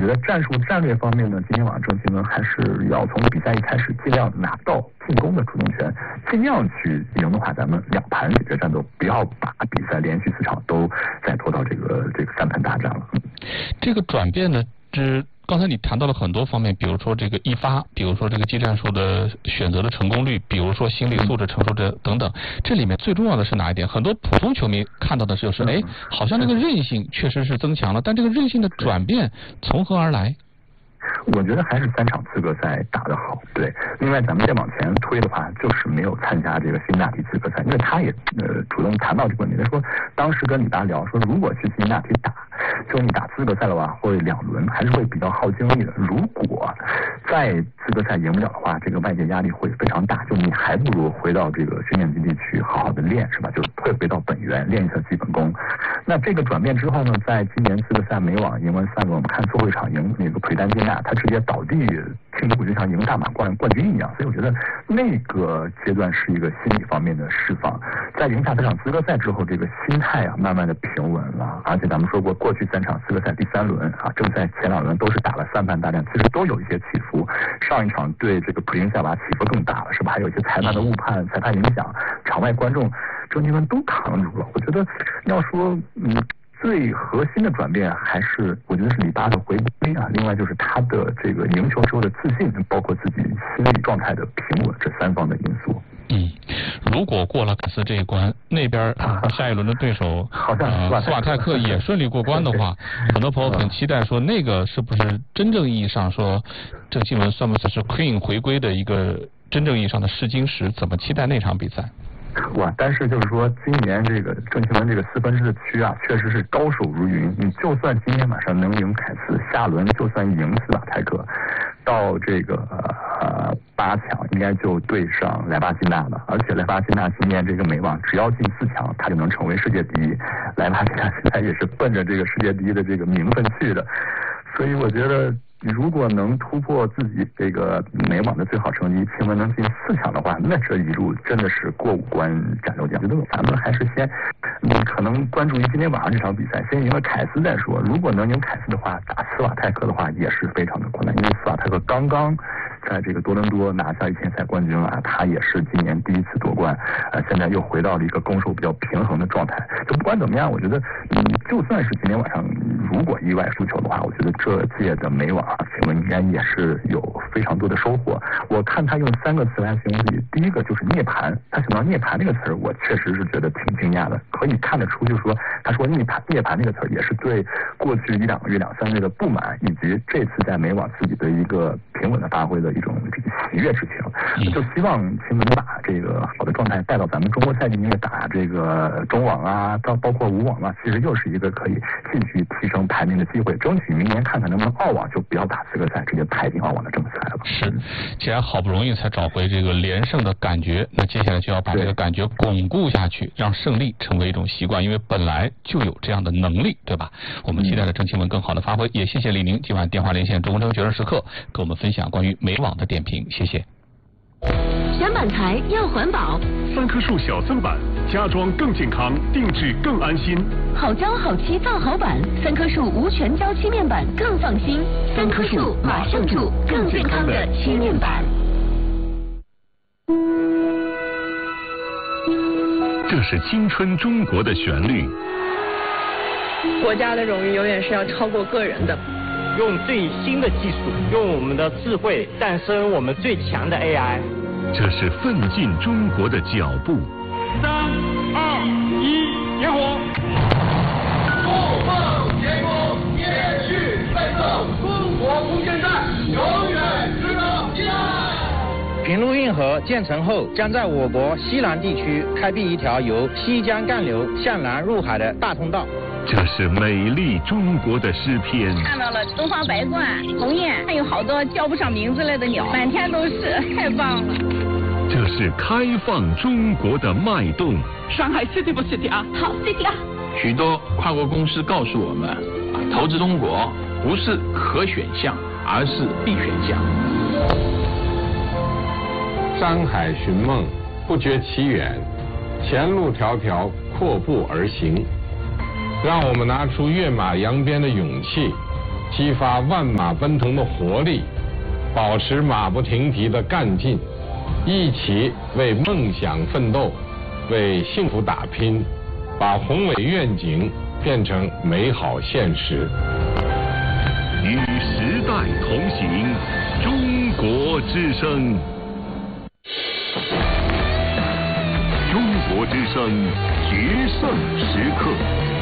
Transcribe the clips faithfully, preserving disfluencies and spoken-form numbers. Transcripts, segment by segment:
得战术战略方面呢，今天晚上郑钦文还是要从比赛一开始尽量拿到进攻的主动权，尽量去赢的话，咱们两盘解决战斗，不要把比赛连续四场都再拖到这个这个三盘大战了。 这个转变呢，是刚才你谈到了很多方面，比如说这个一发，比如说这个技战术的选择的成功率，比如说心理素质、承受者等等。这里面最重要的是哪一点？很多普通球迷看到的就是，哎，好像这个韧性确实是增强了，但这个韧性的转变从何而来？ 我觉得还是三场资格赛打得好，对。另外，咱们再往前推的话，就是没有参加这个辛纳提资格赛，因为他也呃主动谈到这个问题。他说，当时跟李达聊说，如果去辛纳提打，就你打资格赛的话，会两轮还是会比较耗精力的。如果在资格赛赢不了的话，这个外界压力会非常大，就你还不如回到这个训练基地去好好的练，是吧？就退回到本源，练一下基本功。那这个转变之后呢，在今年资格赛美网赢完三轮，我们看最后一场赢那个普利丹金娜，他直接倒地庆祝，就像赢大马冠冠军一样。所以我觉得那个阶段是一个心理方面的释放。在赢下这场资格赛之后，这个心态啊慢慢的平稳了。而且咱们说过，过去三场资格赛第三轮啊，正赛前两轮都是打了三盘大战，其实都有一些起伏。上一场对这个普林塞娃起伏更大了，是吧？还有一些裁判的误判、裁判影响，场外观众郑钦文都扛住了。我觉得要说嗯。最核心的转变还是，我觉得是里巴的回归啊。另外就是他的这个赢球之后的自信，包括自己心理状态的平稳，这三方的因素。 嗯，如果过了凯斯这一关，那边下一轮的对手好像呃斯瓦泰克也顺利过关的话，很多朋友很期待说，那个是不是真正意义上说郑钦文算不算是 Queen 回归的一个真正意义上的试金石？怎么期待那场比赛？ 哇！但是就是说，今年这个郑钦文这个四分之的区啊，确实是高手如云。你就算今天晚上能赢凯斯，下轮就算赢斯瓦泰克，到这个呃八强应该就对上莱巴金纳了。而且莱巴金纳今年这个美网只要进四强，他就能成为世界第一。莱巴金纳现在也是奔着这个世界第一的这个名分去的，所以我觉得。如果能突破自己这个美网的最好成绩，钦文能进四强的话，那这一路真的是过五关斩六将。觉得咱们还是先，你可能关注于今天晚上这场比赛，先赢了凯斯再说。如果能赢凯斯的话，打斯瓦泰克的话也是非常的困难，因为斯瓦泰克刚刚在这个多伦多拿下一千赛冠军啊，他也是今年第一次夺冠，呃，现在又回到了一个攻守比较平衡的状态。就不管怎么样，我觉得，嗯，就算是今天晚上如果意外输球的话，我觉得这届的美网。请问应该也是有非常多的收获。我看他用三个词来形容自己，第一个就是涅槃。他想到涅槃这个词儿，我确实是觉得挺惊讶的。可以看得出，就是说他说涅槃涅槃这个词儿，也是对过去一两个月、两三个月的不满，以及这次在美网自己的一个平稳的发挥的一种这个喜悦之情。就希望钦文把这个好的状态带到咱们中国赛季，因为打这个中网啊，到包括无网啊，其实又是一个可以继续提升排名的机会。争取明年看看能不能澳网就不要打资格赛，直接排进澳网的正赛了。 是，既然好不容易才找回这个连胜的感觉，那接下来就要把这个感觉巩固下去，让胜利成为一种习惯，因为本来就有这样的能力，对吧？我们期待着郑钦文更好的发挥，也谢谢李宁今晚电话连线中国决胜时刻跟我们分享关于美网的点评，谢谢。 选板材要环保， 三棵树小增板，家装更健康，定制更安心。 好胶好漆造好板，三棵树无全胶漆面板更放心。三棵树马上住更健康的漆面板。 这是青春中国的旋律。 国家的荣誉永远是要超过个人的。 用最新的技术，用我们的智慧诞生我们最强的 A I。 这是奋进中国的脚步。 三二一，点火！共奉天宫，延续奋斗，中国空间站永远值得纪念。 平陆运河建成后，将在我国西南地区开辟一条由西江干流向南入海的大通道。 这是美丽中国的诗篇。 看到了东方白鹳、鸿雁，还有好多叫不上名字来的鸟，满天都是，太棒了。 这是开放中国的脉动。 上海 City 不 City 啊？ 好 City 啊！ 许多跨国公司告诉我们，投资中国不是可选项，而是必选项。 山海寻梦，不觉其远，前路迢迢，阔步而行。让我们拿出跃马扬鞭的勇气， 激发万马奔腾的活力，保持马不停蹄的干劲，一起为梦想奋斗，为幸福打拼，把宏伟愿景变成美好现实。 与时代同行，中国之声。中国之声决胜时刻。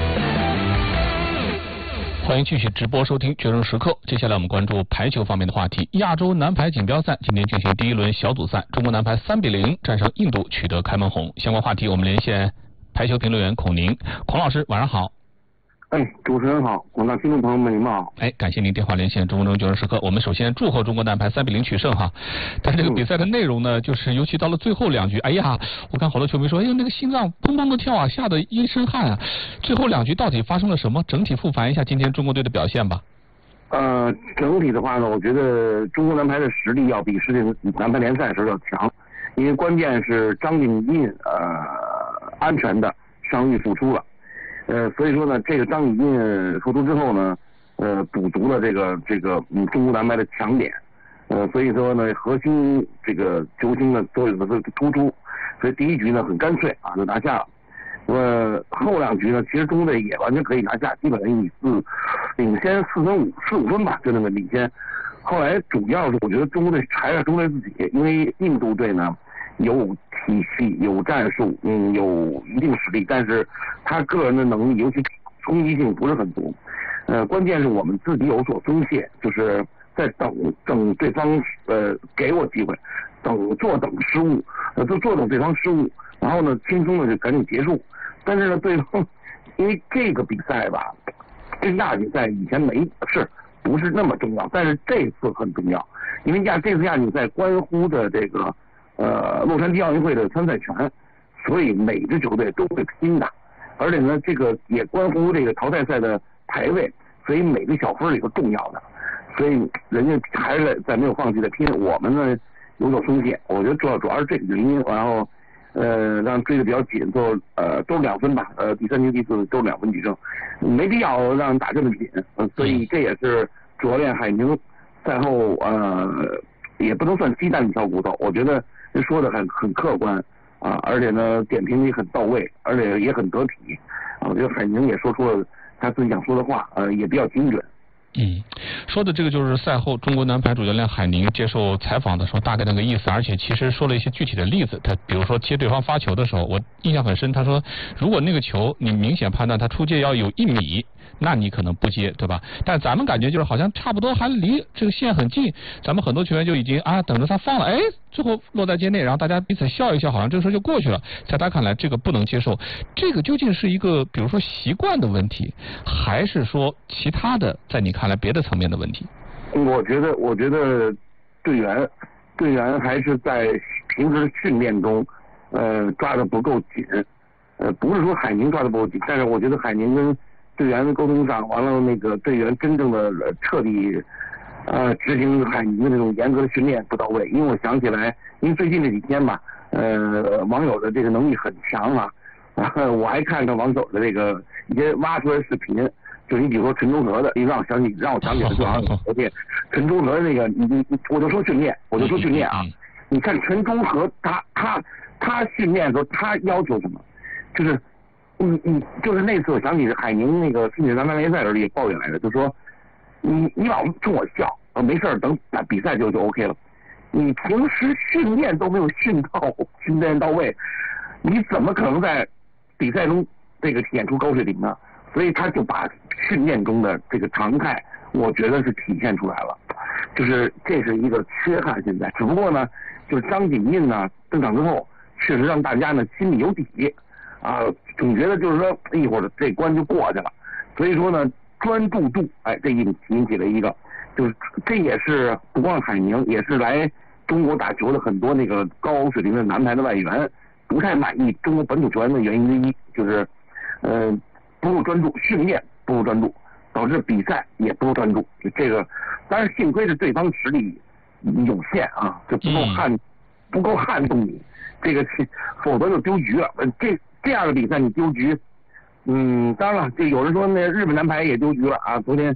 欢迎继续直播收听决胜时刻。接下来我们关注排球方面的话题。亚洲男排锦标赛今天进行第一轮小组赛，中国男排三比零战胜印度，取得开门红。相关话题我们连线排球评论员孔宁。孔老师晚上好。 哎，主持人好，广大听众朋友们，你们好。 哎，感谢您电话连线中国中决胜时刻。我们首先祝贺中国男排三比零取胜哈。但是这个比赛的内容呢，就是尤其到了最后两局，哎呀，我看好多球迷说，哎呦那个心脏砰砰的跳啊，吓得一身汗啊。最后两局到底发生了什么？整体复盘一下今天中国队的表现吧。 呃，整体的话呢，我觉得中国男排的实力要比世界男排联赛时候要强，因为关键是张景印呃安全的伤愈复出了。呃，所以说呢，这个张景印复出之后呢，呃，补足了这个这个嗯中国男排的强点，呃，所以说呢，核心这个球星呢都有个突出，所以第一局呢很干脆啊就拿下了。呃，后两局呢，其实中国队也完全可以拿下，基本上以四领先四分五四五分吧，就那么领先。后来主要是我觉得中国队还是中国队自己，因为印度队呢有体系、有战术，嗯，有一定实力，但是他个人的能力，尤其冲击性不是很足。呃，关键是我们自己有所松懈，就是在等等对方呃给我机会，等坐等失误，呃，就坐等对方失误，然后呢轻松的就赶紧结束。但是呢，对方因为这个比赛吧，这亚锦赛以前没是不是那么重要，但是这次很重要，因为亚这次亚锦赛关乎的这个。呃，洛杉矶奥运会的参赛权，所以每支球队都会拼的，而且呢，这个也关乎这个淘汰赛的排位，所以每个小分也是重要的，所以人家还是在没有放弃的拼，我们呢有所松懈，我觉得主要主要是这个原因，然后呃让追的比较紧，都呃都是两分吧，呃第三局第四都是两分取胜，没必要让打这么紧，呃，所以这也是主教练海宁赛后呃也不能算鸡蛋里挑骨头，我觉得。说的很很客观啊，而且呢点评也很到位，而且也很得体啊。我觉得海宁也说出了他自己想说的话，呃，也比较精准。 嗯，说的这个就是赛后中国男排主教练海宁接受采访的时候大概那个意思，而且其实说了一些具体的例子。他比如说接对方发球的时候，我印象很深，他说如果那个球你明显判断他出界要有一米。那你可能不接，对吧？但咱们感觉就是好像差不多还离这个线很近，咱们很多球员就已经啊等着他放了，哎，最后落在界内，然后大家彼此笑一笑，好像这个事就过去了。在他看来，这个不能接受。这个究竟是一个比如说习惯的问题，还是说其他的在你看来别的层面的问题？ 我觉得，我觉得队员队员还是在平时训练中，呃，抓的不够紧。呃，不是说海宁抓的不够紧，但是我觉得海宁跟队员的沟通上，完了那个队员真正的彻底呃执行海宁的那种严格的训练不到位。因为我想起来，因为最近这几天吧，呃，网友的这个能力很强啊，啊我还看到网友的这个一些挖出来的视频，就是你比如说陈忠和的，你让我想起让我想起来就好像昨天陈忠和那个，你你我就说训练，我就说训练啊，你看陈忠和他他他训练的时候他要求什么，就是。你你就是那次我想起海宁那个世界男排联赛的时候也抱怨来的，就说你你老冲我笑，呃没事等打比赛就就 OK 了，你平时训练都没有训到训练到位，你怎么可能在比赛中这个体现出高水平呢？所以他就把训练中的这个常态，我觉得是体现出来了，就是这是一个缺憾现在。只不过呢，就是张景印呢登场之后，确实让大家呢心里有底。啊，总觉得就是说一会儿这关就过去了，所以说呢，专注度，哎，这引引起了一个，就是这也是不光海宁，也是来中国打球的很多那个高水平的男排的外援不太满意中国本土球员的原因之一，就是呃不够专注，训练不够专注，导致比赛也不够专注。这个当然幸亏是对方实力有限啊，就不够撼、嗯、不够撼动你，这个否则就丢局了。这这样的比赛你丢局，嗯，当然了，这有人说那日本男排也丢局了啊。昨天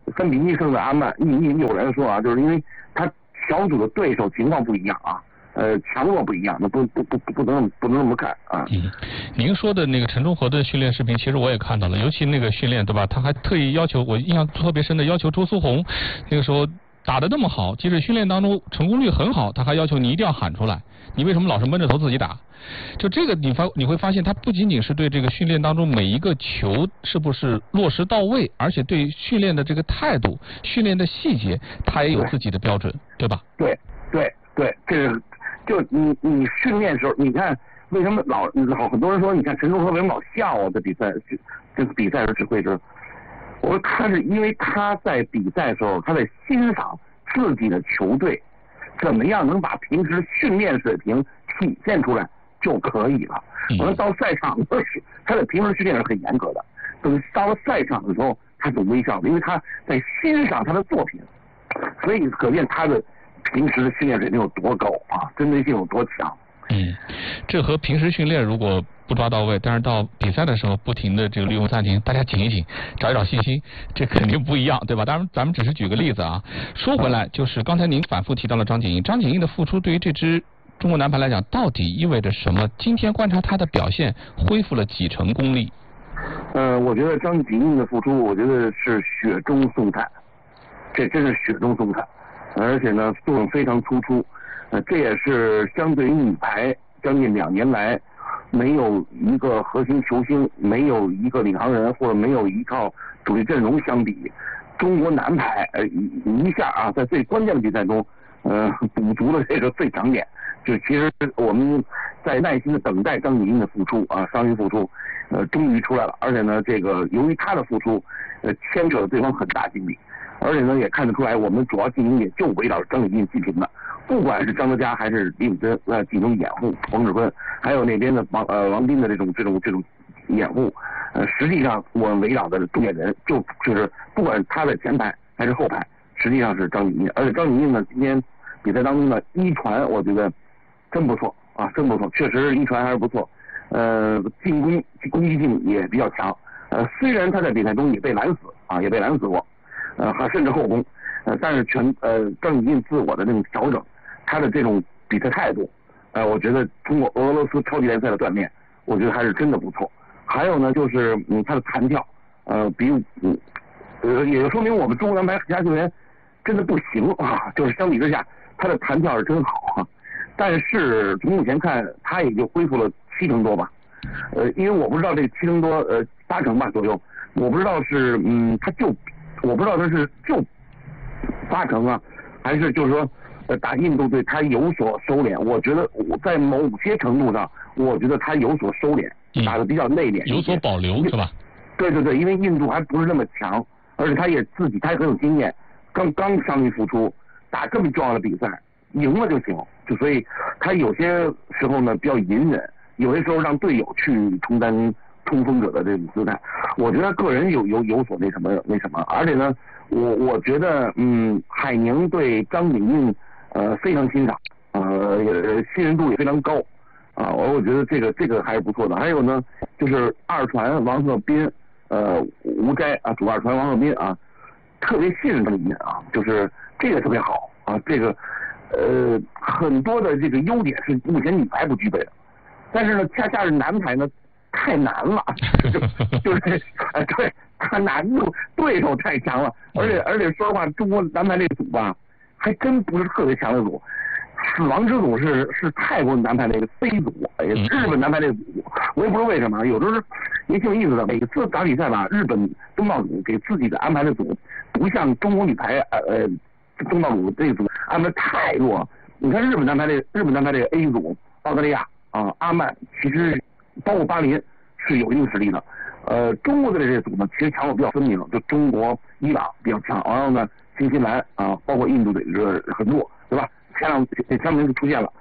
三比一胜的阿曼，你你有人说啊，就是因为他小组的对手情况不一样啊。呃，强弱不一样，那不不不不能不能那么看啊。 嗯，您说的那个陈忠和的训练视频，其实我也看到了，尤其那个训练，对吧？他还特意要求，我印象特别深的要求周苏红，那个时候打得那么好，即使训练当中成功率很好，他还要求你一定要喊出来，你为什么老是闷着头自己打？就这个你发你会发现，他不仅仅是对这个训练当中每一个球是不是落实到位，而且对训练的这个态度、训练的细节，他也有自己的标准，对吧？ 对对对，这个。就你你训练时候，你看为什么老老很多人说，你看陈忠和为什么老笑啊？在比赛这个比赛时指挥时，我说他是因为他在比赛时候，他在欣赏自己的球队怎么样能把平时训练水平体现出来就可以了。我说到赛场的时候，他的平时训练是很严格的，等到了赛场的时候，他是微笑的，因为他在欣赏他的作品，所以可见他的。平时的训练水平有多高啊，针对性有多强。 嗯，这和平时训练如果不抓到位，但是到比赛的时候不停的这个利用暂停，大家紧一紧，找一找信心，这肯定不一样，对吧？当然，咱们只是举个例子啊。说回来，就是刚才您反复提到了张景毅，张景毅的付出对于这支中国男排来讲，到底意味着什么？今天观察他的表现，恢复了几成功力？ 呃，我觉得张景毅的付出，我觉得是雪中送炭，这真是雪中送炭。而且呢，作用非常突出，呃，这也是相对于女排将近两年来，没有一个核心球星，没有一个领航人，或者没有一套主力阵容相比，中国男排呃一一下啊，在最关键的比赛中，呃，补足了这个最强点。就其实我们在耐心的等待张景毅的付出啊，伤愈复出，呃，终于出来了。而且呢，这个由于他的付出，呃，牵扯了对方很大精力。而且呢，也看得出来，我们主要进攻也就围绕张景毅进行的，不管是张德佳还是李永珍呃进行掩护，冯志坤还有那边的王呃王斌的这种这种这种掩护，呃，实际上我们围绕的重点人就就是不管他在前排还是后排，实际上是张景毅。而且张景毅呢，今天比赛当中呢，一传我觉得真不错啊，真不错，确实一传还是不错，呃，进攻攻击性也比较强，呃，虽然他在比赛中也被拦死啊，也被拦死过。呃，还甚至后攻，呃，但是全呃张景毅自我的那种调整，他的这种比赛态度，呃，我觉得通过俄罗斯超级联赛的锻炼，我觉得还是真的不错。还有呢，就是嗯他的弹跳，呃，比嗯呃也就说明我们中国男排其他球员真的不行啊，就是相比之下，他的弹跳是真好啊。但是从目前看，他也就恢复了七成多吧，呃，因为我不知道这个七成多呃八成吧左右，我不知道是嗯他就。我不知道他是就八成啊，还是就是说，呃，打印度队他有所收敛。我觉得我在某些程度上，我觉得他有所收敛，打得比较内敛， 有所保留是吧？ 对对对，因为印度还不是那么强，而且他也自己他也很有经验，刚刚伤愈复出，打这么重要的比赛，赢了就行。就所以他有些时候呢比较隐忍，有些时候让队友去承担冲锋者的这种姿态，我觉得个人有有有所那什么那什么，而且呢，我我觉得嗯，海宁对张景毅呃非常欣赏，呃信任度也非常高啊，我我觉得这个这个还是不错的。还有呢，就是二传王鹤斌呃吴斋啊，主二传王鹤斌啊，特别信任张景毅啊，就是这个特别好啊，这个呃很多的这个优点是目前女排不具备的，但是呢，恰恰是男排呢。太难了，就就是呃，对，他难度对手太强了，而且而且说实话，中国男排这个组吧，还真不是特别强的组，死亡之组是是泰国男排那个 C 组，也日本男排那个组，我也不知道为什么，有时候也挺有意思的。每次打比赛吧，日本东道主给自己的安排的组，不像中国女排呃东道主这个组安排太弱。你看日本男排这日本男排这个 A 组，澳大利亚啊，阿曼其实。包括巴林是有一定实力的，呃，中国的这些组呢，其实强弱比较分明，就中国、伊朗比较强，然后呢，新西兰啊，包括印度的这个很弱，对吧？前两前两年就出现了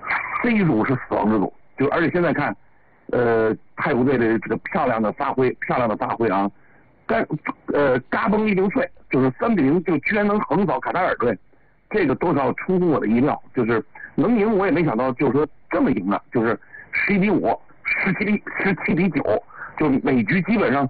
，C 组是死亡之组，就而且现在看，呃，泰国队的这个漂亮的发挥，漂亮的发挥啊，干呃嘎嘣一零碎，就是三比零就居然能横扫卡塔尔队，这个多少出乎我的意料，就是能赢我也没想到，就是说这么赢的，就是十一比五。十七比十七比九，就每局基本上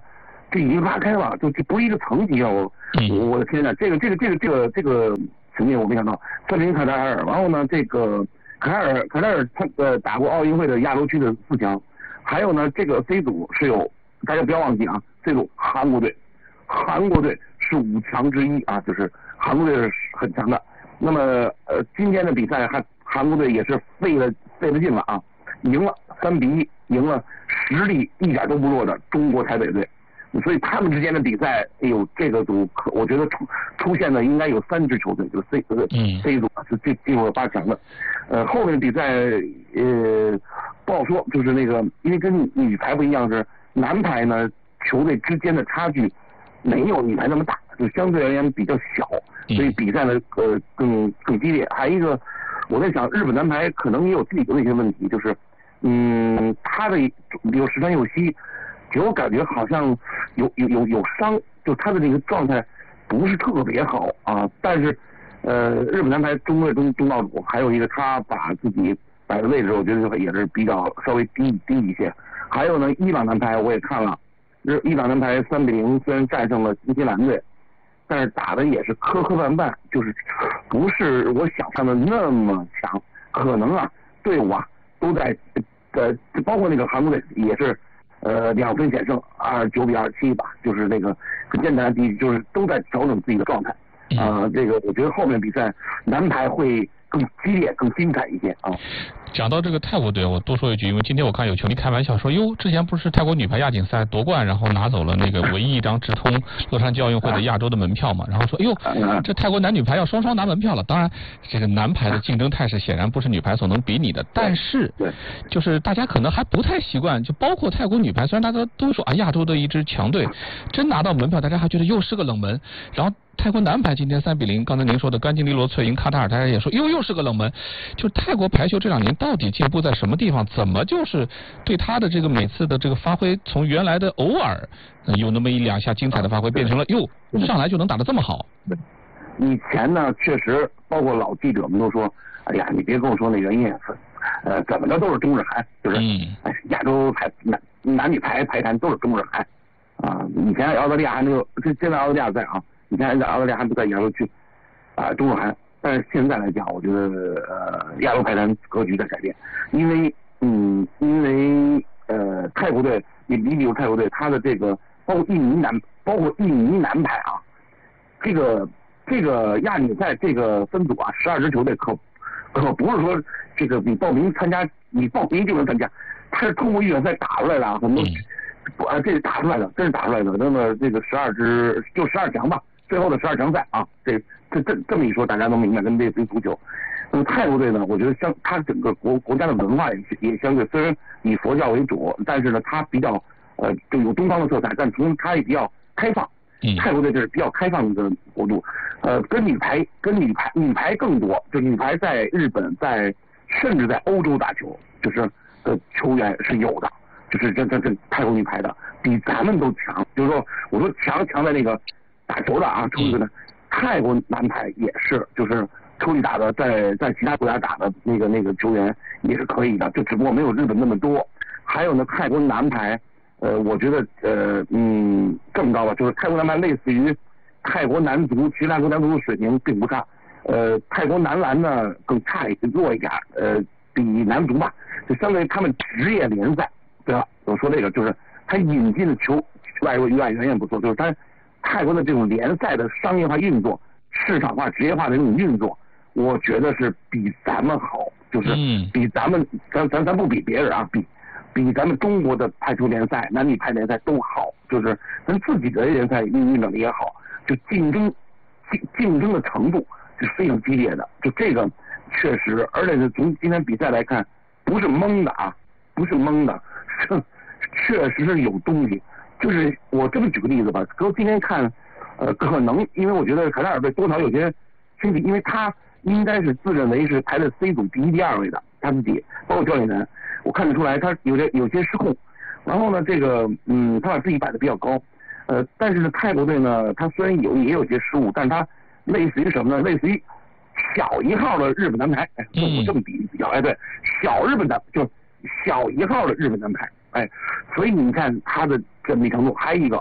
这已经拉开了，就这不是一个层级啊！我我的天呐，这个这个这个这个这个层面我没想到，三比零卡塔尔，然后呢，这个卡塔尔卡塔尔他呃打过奥运会的亚洲区的四强，还有呢，这个 C 组是有大家不要忘记啊 ，C 组韩国队，韩国队是五强之一啊，就是韩国队是很强的。那么呃，今天的比赛韩韩国队也是费了费了劲了啊，赢了三比一，赢了实力一点都不弱的中国台北队。所以他们之间的比赛，哎呦，这个组我觉得出出现的应该有三支球队，就是 C 呃 C 组是进进入了八强的。呃，后面的比赛呃不好说，就是那个因为跟女排不一样，是男排呢球队之间的差距没有女排那么大，就相对而言比较小，所以比赛呢呃更更激烈。还有一个我在想，日本男排可能也有自己的一些问题，就是嗯他的比如石川佑希。给我感觉好像有有有有伤，就他的这个状态不是特别好啊。但是，呃，日本男排中队中东道主，还有一个他把自己摆的位置，我觉得也是比较稍微低低一些。还有呢，伊朗男排我也看了，日伊朗男排三比零虽然战胜了新西兰队，但是打的也是磕磕绊绊，就是不是我想象的那么强。可能啊，队伍啊都在呃，包括那个韩国队也是。呃，两分险胜，二九比二七吧，就是那个很简单的，就是都在调整自己的状态。啊、呃，这个我觉得后面比赛男排会更激烈、更精彩一些啊。 讲到这个泰国队，我多说一句，因为今天我看有球迷开玩笑说，哟，之前不是泰国女排亚锦赛夺冠，然后拿走了那个唯一一张直通洛杉矶奥运会的亚洲的门票嘛，然后说，哟，这泰国男女排要双双拿门票了。当然，这个男排的竞争态势显然不是女排所能比拟的，但是，就是大家可能还不太习惯，就包括泰国女排，虽然大家都说啊，亚洲的一支强队，真拿到门票，大家还觉得又是个冷门，然后。泰国男排今天三比零，刚才您说的干净利落脆赢卡塔尔，大家也说又又是个冷门。就泰国排球这两年到底进步在什么地方？怎么就是对他的这个每次的这个发挥，从原来的偶尔有那么一两下精彩的发挥，变成了哟上来就能打得这么好？ 以前呢，确实包括老记者们都说，哎呀，你别跟我说那原因，呃，怎么着都是中日韩，就是、嗯、亚洲排男男女排排坛都是中日韩啊。以前澳大利亚还没有，现在澳大利亚在啊。以前在澳大利亚还不在亚洲区，啊，中日韩，但是现在来讲，我觉得呃，亚洲排坛格局在改变，因为嗯，因为呃，泰国队，你你比如泰国队，他的这个包括印尼男，包括印尼男排啊，这个这个亚锦赛这个分组啊，十二支球队可可不是说这个你报名参加，你报名就能参加，他是通过预选赛打出来的啊，很多。不啊，这是打出来的，真是打出来的。那么这个十二支就十二强吧，最后的十二强赛啊，这这这这么一说，大家能明白，跟类似于足球。那么泰国队呢，我觉得相它整个国国家的文化也也相对，虽然以佛教为主，但是呢，它比较呃就有东方的色彩，但同时它也比较开放。泰国队这是比较开放的国度，呃，跟女排跟女排女排更多，就女排在日本在甚至在欧洲打球，就是呃球员是有的。就是这这这泰国女排的比咱们都强，就是说我说强强在那个打球的啊，出去的泰国男排也是，就是出去打的，在在其他国家打的那个那个球员也是可以的，就只不过没有日本那么多。还有呢，泰国男排，呃，我觉得呃嗯更高了，就是泰国男排类似于泰国男足，其实泰国男足的水平并不差，呃，泰国男篮呢更差一些弱一点，呃，比男足吧，就相当于他们职业联赛。对吧？我说这个就是他引进的球外国远远远不错，就是他泰国的这种联赛的商业化运作、市场化、职业化的这种运作，我觉得是比咱们好，就是比咱们咱咱咱不比别人啊，比比咱们中国的排球联赛、男女排联赛都好，就是咱自己的联赛运运整的也好，就竞争竞竞争的程度是非常激烈的，就这个确实，而且是从今天比赛来看，不是蒙的啊，不是蒙的。确实是有东西，就是我这么举个例子吧，哥今天看，呃，可能因为我觉得卡塔尔队多少有些亲戚，因为他应该是自认为是排在 C 组第一、第二位的，他自己包括教练员，我看得出来他有些有些失控，然后呢，这个嗯，他把自己摆的比较高，呃，但是呢，泰国队呢，他虽然有也有些失误，但是他类似于什么呢？类似于小一号的日本男排，哎，我这么比比较，哎，对，小日本的就。小一号的日本男排，哎，所以你看他的缜密程度。还有一个，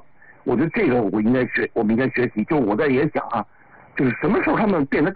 我觉得这个我应该学，我们应该学习。就我在也想啊，就是什么时候他们变得更